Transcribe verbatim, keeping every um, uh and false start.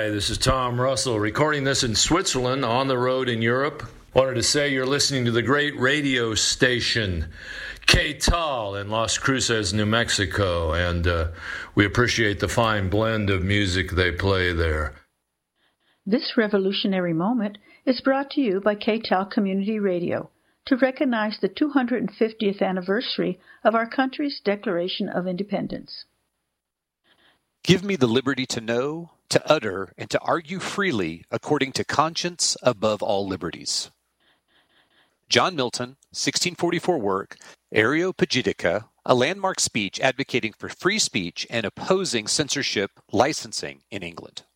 Hi, this is Tom Russell, recording this in Switzerland, on the road in Europe. Wanted to say you're listening to the great radio station, K T A L in Las Cruces, New Mexico, and uh, we appreciate the fine blend of music they play there. This revolutionary moment is brought to you by K T A L Community Radio to recognize the two hundred fiftieth anniversary of our country's Declaration of Independence. Give me the liberty to know, to utter, and to argue freely according to conscience above all liberties. John Milton, sixteen forty-four work, Areopagitica, a landmark speech advocating for free speech and opposing censorship licensing in England.